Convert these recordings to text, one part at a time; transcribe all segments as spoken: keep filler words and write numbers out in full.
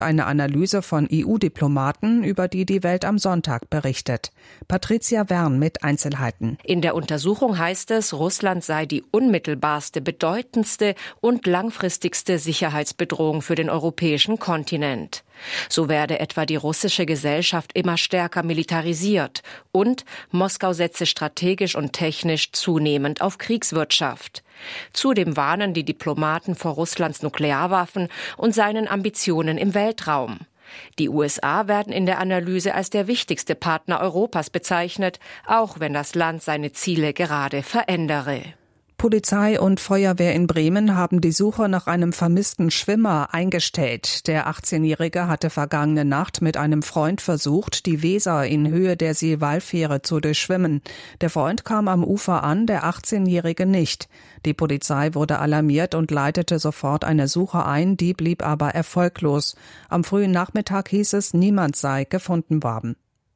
Eine Analyse von E U-Diplomaten, über die die Welt am Sonntag berichtet. Patricia Wern mit Einzelheiten. In der Untersuchung heißt es, Russland sei die unmittelbarste, bedeutendste und langfristigste Sicherheitsbedrohung für den europäischen Kontinent. So werde etwa die russische Gesellschaft immer stärker militarisiert und Moskau setze strategisch und technisch zunehmend auf Kriegswirtschaft. Zudem warnen die Diplomaten vor Russlands Nuklearwaffen und seinen Ambitionen im Weltraum. Die U S A werden in der Analyse als der wichtigste Partner Europas bezeichnet, auch wenn das Land seine Ziele gerade verändere. Polizei und Feuerwehr in Bremen haben die Suche nach einem vermissten Schwimmer eingestellt. Der achtzehnjährige hatte vergangene Nacht mit einem Freund versucht, die Weser in Höhe der Seewallfähre zu durchschwimmen. Der Freund kam am Ufer an, der achtzehnjährige nicht. Die Polizei wurde alarmiert und leitete sofort eine Suche ein, die blieb aber erfolglos. Am frühen Nachmittag hieß es, niemand sei gefunden worden.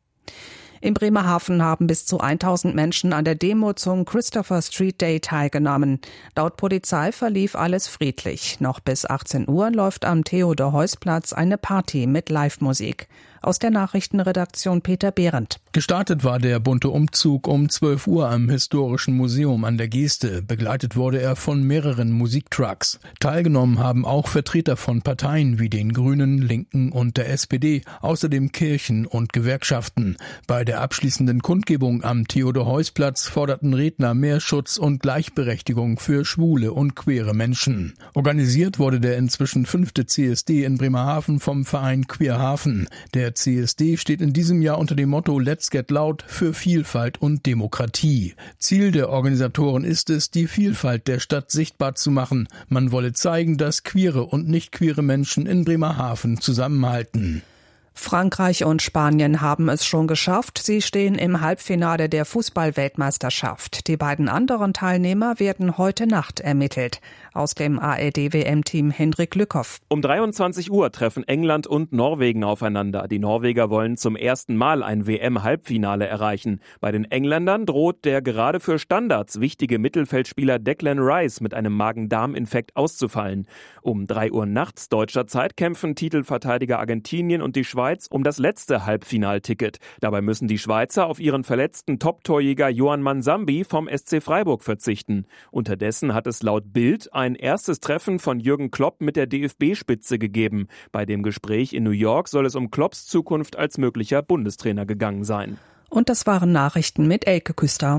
In Bremerhaven haben bis zu tausend Menschen an der Demo zum Christopher Street Day teilgenommen. Laut Polizei verlief alles friedlich. Noch bis achtzehn Uhr läuft am Theodor-Heuss-Platz eine Party mit Live-Musik. Aus der Nachrichtenredaktion Peter Behrendt. Gestartet war der bunte Umzug um zwölf Uhr am Historischen Museum an der Geste. Begleitet wurde er von mehreren Musiktrucks. Teilgenommen haben auch Vertreter von Parteien wie den Grünen, Linken und der S P D, außerdem Kirchen und Gewerkschaften. Bei der abschließenden Kundgebung am Theodor-Heuss-Platz forderten Redner mehr Schutz und Gleichberechtigung für schwule und queere Menschen. Organisiert wurde der inzwischen fünfte C S D in Bremerhaven vom Verein Queerhaven. Der C S D steht in diesem Jahr unter dem Motto Let's Get Loud für Vielfalt und Demokratie. Ziel der Organisatoren ist es, die Vielfalt der Stadt sichtbar zu machen. Man wolle zeigen, dass queere und nicht queere Menschen in Bremerhaven zusammenhalten. Frankreich und Spanien haben es schon geschafft. Sie stehen im Halbfinale der Fußball-Weltmeisterschaft. Die beiden anderen Teilnehmer werden heute Nacht ermittelt. Aus dem A R D-W M-Team Hendrik Lückhoff. Um dreiundzwanzig Uhr treffen England und Norwegen aufeinander. Die Norweger wollen zum ersten Mal ein W M-Halbfinale erreichen. Bei den Engländern droht der gerade für Standards wichtige Mittelfeldspieler Declan Rice mit einem Magen-Darm-Infekt auszufallen. Um drei Uhr nachts deutscher Zeit kämpfen Titelverteidiger Argentinien und die Schweiz um das letzte Halbfinalticket. Dabei müssen die Schweizer auf ihren verletzten Top-Torjäger Johan Mansambi vom S C Freiburg verzichten. Unterdessen hat es laut Bild ein erstes Treffen von Jürgen Klopp mit der D F B-Spitze gegeben. Bei dem Gespräch in New York soll es um Klopps Zukunft als möglicher Bundestrainer gegangen sein. Und das waren Nachrichten mit Elke Küster.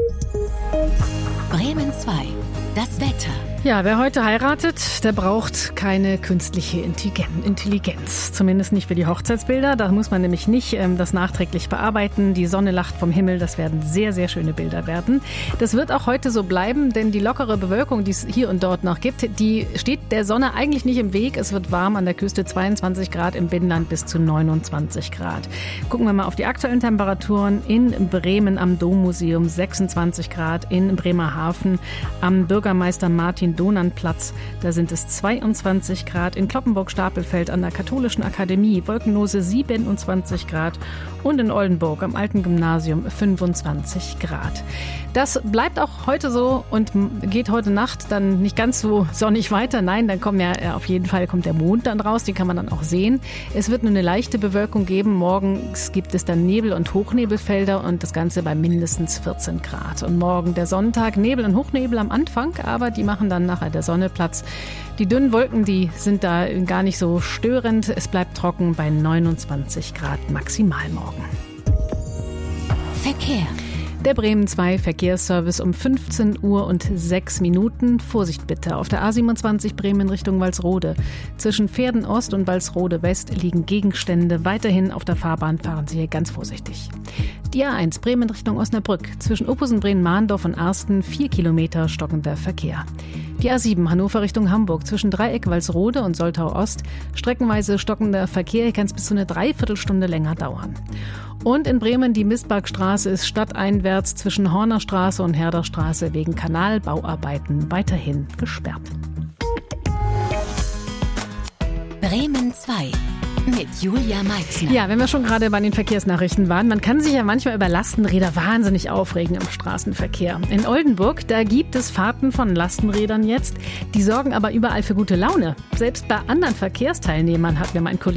Bremen zwei. Das Wetter. Ja, wer heute heiratet, der braucht keine künstliche Intelligenz. Zumindest nicht für die Hochzeitsbilder. Da muss man nämlich nicht ähm, das nachträglich bearbeiten. Die Sonne lacht vom Himmel. Das werden sehr, sehr schöne Bilder werden. Das wird auch heute so bleiben, denn die lockere Bewölkung, die es hier und dort noch gibt, die steht der Sonne eigentlich nicht im Weg. Es wird warm an der Küste, zweiundzwanzig Grad, im Binnenland bis zu neunundzwanzig Grad. Gucken wir mal auf die aktuellen Temperaturen. In Bremen am Dommuseum sechsundzwanzig Grad, in Bremerhaven am Bürgermeister Martin Donanplatz, da sind es zweiundzwanzig Grad, in Cloppenburg-Stapelfeld an der Katholischen Akademie wolkenlose siebenundzwanzig Grad und in Oldenburg am Alten Gymnasium fünfundzwanzig Grad. Das bleibt auch heute so und geht heute Nacht dann nicht ganz so sonnig weiter. Nein, dann kommt ja auf jeden Fall kommt der Mond dann raus, den kann man dann auch sehen. Es wird nur eine leichte Bewölkung geben. Morgens gibt es dann Nebel- und Hochnebelfelder und das Ganze bei mindestens vierzehn Grad. Und morgen der Sonntag, Nebel und Hochnebel am Anfang, aber die machen dann nachher der Sonne Platz. Die dünnen Wolken, die sind da gar nicht so störend. Es bleibt trocken bei neunundzwanzig Grad maximal morgen. Verkehr. Der Bremen zwei Verkehrsservice um fünfzehn Uhr und sechs Minuten. Vorsicht bitte. Auf der A siebenundzwanzig Bremen Richtung Walsrode. Zwischen Pferden Ost und Walsrode West liegen Gegenstände. Weiterhin auf der Fahrbahn fahren Sie hier ganz vorsichtig. Die A eins Bremen Richtung Osnabrück. Zwischen Oppusen-Brehn-Mahndorf und Arsten vier Kilometer stockender Verkehr. Die A sieben Hannover Richtung Hamburg. Zwischen Dreieck Walsrode und Soltau Ost. Streckenweise stockender Verkehr. Hier kann es bis zu eine Dreiviertelstunde länger dauern. Und in Bremen die Mistbergstraße ist stadteinwärts zwischen Hornerstraße und Herderstraße wegen Kanalbauarbeiten weiterhin gesperrt. Bremen zwei mit Julia Meixner. Ja, wenn wir schon gerade bei den Verkehrsnachrichten waren, man kann sich ja manchmal über Lastenräder wahnsinnig aufregen im Straßenverkehr. In Oldenburg, da gibt es Fahrten von Lastenrädern jetzt, die sorgen aber überall für gute Laune. Selbst bei anderen Verkehrsteilnehmern, hat mir mein Kollege